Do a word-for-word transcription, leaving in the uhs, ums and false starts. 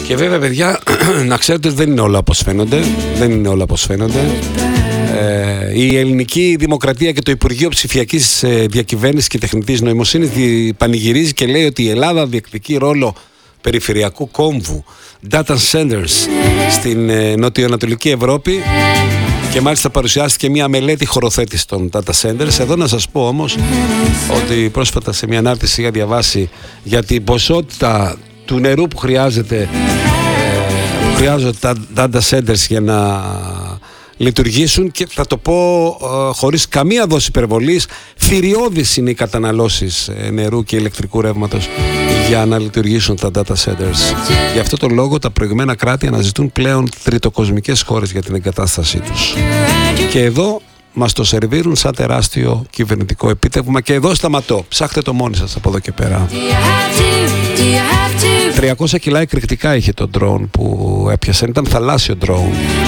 Και βέβαια, παιδιά, να ξέρετε ότι δεν είναι όλα όπως φαίνονται. Δεν είναι όλα όπως φαίνονται. Ε, η ελληνική δημοκρατία και το Υπουργείο Ψηφιακής Διακυβέρνησης και Τεχνητής Νοημοσύνης πανηγυρίζει και λέει ότι η Ελλάδα διεκδικεί ρόλο περιφερειακού κόμβου data centers στην ε, νοτιοανατολική Ευρώπη, και μάλιστα παρουσιάστηκε μια μελέτη χωροθέτηση των data centers. Εδώ να σας πω όμως ότι πρόσφατα σε μια ανάρτηση είχα διαβάσει για την ποσότητα του νερού που χρειάζεται ε, που χρειάζονται τα data centers για να λειτουργήσουν, και θα το πω ε, χωρίς καμία δόση υπερβολής, θηριώδεις είναι οι καταναλώσεις ε, νερού και ηλεκτρικού ρεύματος για να λειτουργήσουν τα data centers. Γι' αυτό το λόγο τα προηγμένα κράτη αναζητούν πλέον τριτοκοσμικές χώρες για την εγκατάστασή τους. Και εδώ μας το σερβίρουν σαν τεράστιο κυβερνητικό επίτευγμα, και εδώ σταματώ. Ψάχτε το μόνοι σας από εδώ και πέρα. τριακόσια κιλά εκρηκτικά είχε το drone που έπιασαν, ήταν θαλάσσιο drone.